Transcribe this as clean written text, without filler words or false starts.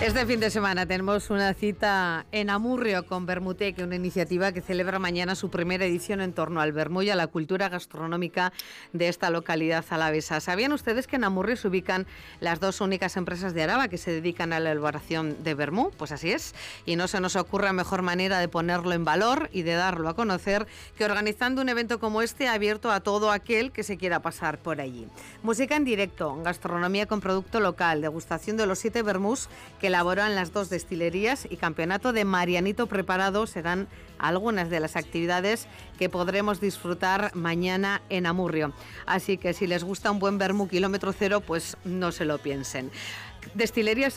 Este fin de semana tenemos una cita en Amurrio con Vermutec, una iniciativa que celebra mañana su primera edición en torno al vermú y a la cultura gastronómica de esta localidad alavesa. ¿Sabían ustedes que en Amurrio se ubican las dos únicas empresas de Araba que se dedican a la elaboración de vermú? Pues así es, y no se nos ocurre mejor manera de ponerlo en valor y de darlo a conocer que organizando un evento como este abierto a todo aquel que se quiera pasar por allí. Música en directo, gastronomía con producto local, degustación de los 7 vermús que elaboran las dos destilerías y campeonato de Marianito preparado serán algunas de las actividades que podremos disfrutar mañana en Amurrio. Así que si les gusta un buen vermú kilómetro cero, pues no se lo piensen. Destilerías